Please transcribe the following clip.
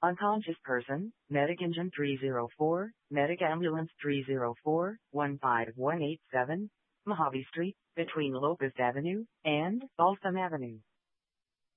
Unconscious person, Medic Engine 304, Medic Ambulance 304, 15187, Mojave Street, between Locust Avenue and Balsam Avenue.